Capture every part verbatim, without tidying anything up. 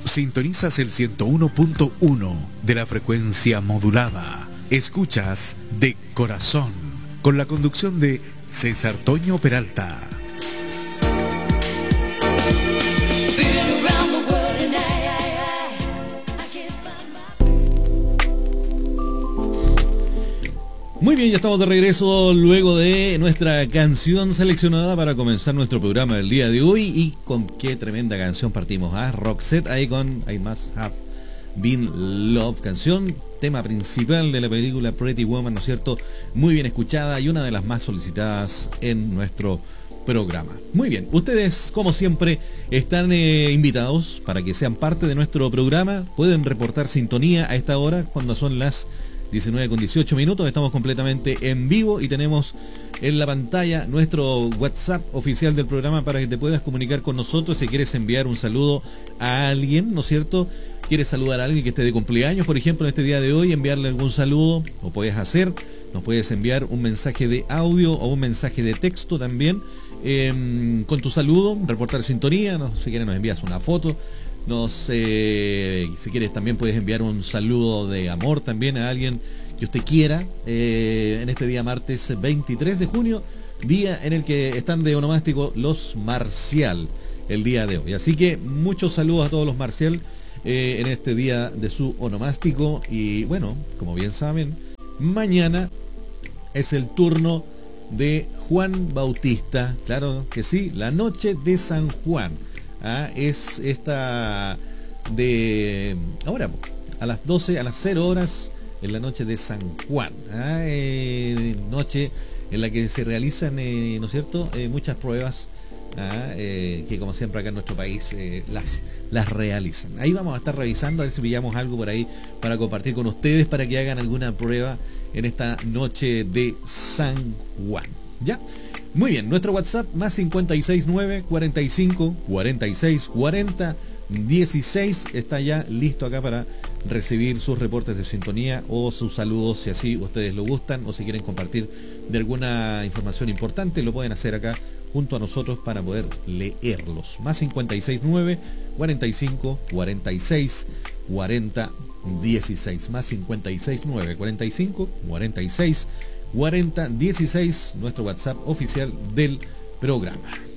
Sintonizas el ciento uno punto uno de la frecuencia modulada. Escuchas De Corazón, con la conducción de César Toño Peralta. Muy bien, ya estamos de regreso luego de nuestra canción seleccionada para comenzar nuestro programa del día de hoy. Y con qué tremenda canción partimos, ¿ah? Roxette ahí con I Must Have Been Love, canción, tema principal de la película Pretty Woman, ¿no es cierto? Muy bien escuchada y una de las más solicitadas en nuestro programa. Muy bien, ustedes como siempre están eh, invitados para que sean parte de nuestro programa. Pueden reportar sintonía a esta hora cuando son las diecinueve con dieciocho minutos, estamos completamente en vivo y tenemos en la pantalla nuestro WhatsApp oficial del programa para que te puedas comunicar con nosotros si quieres enviar un saludo a alguien, ¿no es cierto? Quieres saludar a alguien que esté de cumpleaños, por ejemplo, en este día de hoy, enviarle algún saludo, lo puedes hacer, nos puedes enviar un mensaje de audio o un mensaje de texto también, eh, con tu saludo, reportar sintonía, no, si quieres nos envías una foto. Nos, eh, si quieres también puedes enviar un saludo de amor también a alguien que usted quiera, eh, en este día martes veintitrés de junio, día en el que están de onomástico los Marcial el día de hoy. Así que muchos saludos a todos los Marcial eh, en este día de su onomástico. Y bueno, como bien saben, mañana es el turno de Juan Bautista, claro que sí, la noche de San Juan. Ah, es esta de ahora a las doce, a las cero horas en la noche de San Juan, ah, eh, noche en la que se realizan, eh, ¿no es cierto?, eh, muchas pruebas, ah, eh, que como siempre acá en nuestro país eh, las, las realizan. Ahí vamos a estar revisando a ver si pillamos algo por ahí para compartir con ustedes para que hagan alguna prueba en esta noche de San Juan. ¿Ya? Muy bien, nuestro WhatsApp más cincuenta y seis nueve, cuarenta y cinco, cuarenta y seis, cuarenta, dieciséis está ya listo acá para recibir sus reportes de sintonía o sus saludos si así ustedes lo gustan, o si quieren compartir de alguna información importante lo pueden hacer acá junto a nosotros para poder leerlos. Más cincuenta y seis nueve, cuarenta y cinco, cuarenta y seis, cuarenta, dieciséis. Más cincuenta y seis nueve, cuarenta y cinco, cuarenta y seis, cuarenta, dieciséis, nuestro WhatsApp oficial del programa.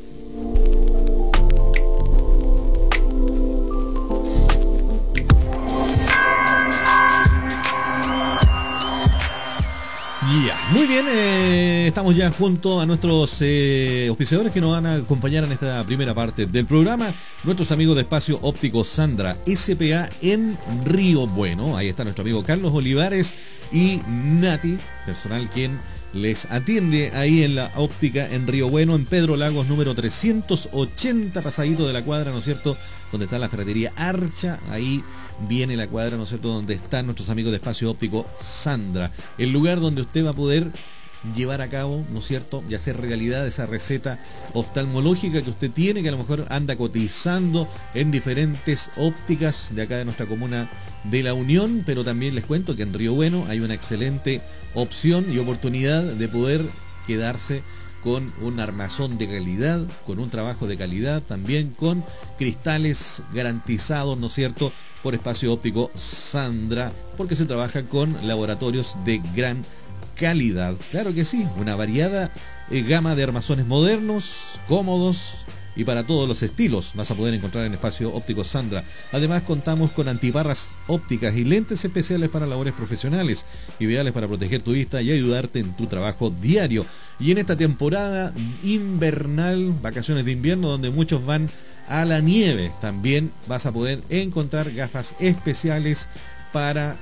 Ya, yeah. Muy bien, eh, estamos ya junto a nuestros eh, auspiciadores que nos van a acompañar en esta primera parte del programa. Nuestros amigos de Espacio Óptico Sandra S P A en Río Bueno. Ahí está nuestro amigo Carlos Olivares y Nati, personal quien les atiende ahí en la óptica en Río Bueno, en Pedro Lagos número trescientos ochenta, pasadito de la cuadra, ¿no es cierto?, donde está la ferretería Archa. Ahí viene la cuadra, ¿no es cierto?, donde están nuestros amigos de Espacio Óptico Sandra, el lugar donde usted va a poder llevar a cabo, ¿no es cierto?, y hacer realidad esa receta oftalmológica que usted tiene, que a lo mejor anda cotizando en diferentes ópticas de acá de nuestra comuna de La Unión, pero también les cuento que en Río Bueno hay una excelente opción y oportunidad de poder quedarse con un armazón de calidad, con un trabajo de calidad, también con cristales garantizados, ¿no es cierto?, por Espacio Óptico Sandra, porque se trabaja con laboratorios de gran calidad. Claro que sí, una variada eh, gama de armazones modernos, cómodos y para todos los estilos vas a poder encontrar en Espacio Óptico Sandra. Además contamos con antibarras ópticas y lentes especiales para labores profesionales, ideales para proteger tu vista y ayudarte en tu trabajo diario. Y en esta temporada invernal, vacaciones de invierno, donde muchos van a la nieve, también vas a poder encontrar gafas especiales para,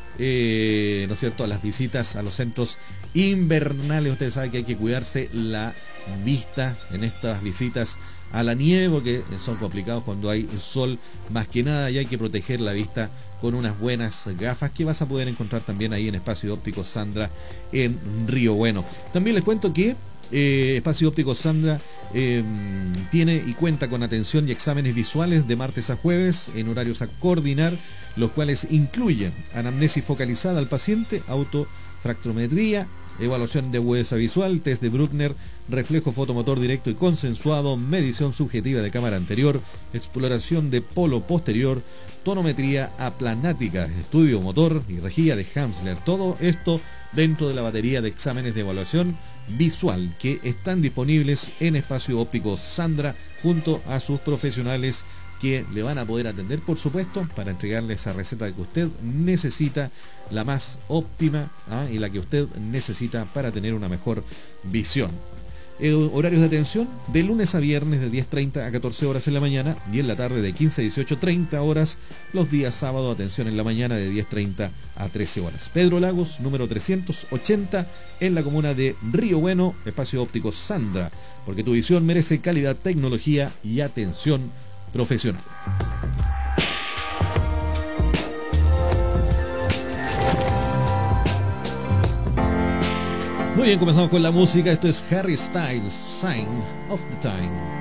eh, ¿no es cierto?, a las visitas a los centros invernales. Ustedes saben que hay que cuidarse la vista en estas visitas a la nieve porque son complicados cuando hay sol más que nada, y hay que proteger la vista con unas buenas gafas que vas a poder encontrar también ahí en Espacio Óptico Sandra en Río Bueno. También les cuento que eh, Espacio Óptico Sandra eh, tiene y cuenta con atención y exámenes visuales de martes a jueves en horarios a coordinar, los cuales incluyen anamnesis focalizada al paciente, autofractometría, evaluación de agudeza visual, test de Bruckner, reflejo fotomotor directo y consensuado, medición subjetiva de cámara anterior, exploración de polo posterior, tonometría aplanática, estudio motor y rejilla de Hamsler. Todo esto dentro de la batería de exámenes de evaluación visual que están disponibles en Espacio Óptico Sandra junto a sus profesionales que le van a poder atender, por supuesto, para entregarle esa receta que usted necesita, la más óptima, ¿ah? y la que usted necesita para tener una mejor visión. Eh, horarios de atención de lunes a viernes de diez treinta a catorce horas en la mañana y en la tarde de quince a dieciocho treinta horas. Los días sábado, atención en la mañana de diez treinta a trece horas. Pedro Lagos, número trescientos ochenta, en la comuna de Río Bueno, Espacio Óptico Sandra, porque tu visión merece calidad, tecnología y atención profesional. Muy bien, comenzamos con la música. Esto es Harry Styles, Sign of the Time.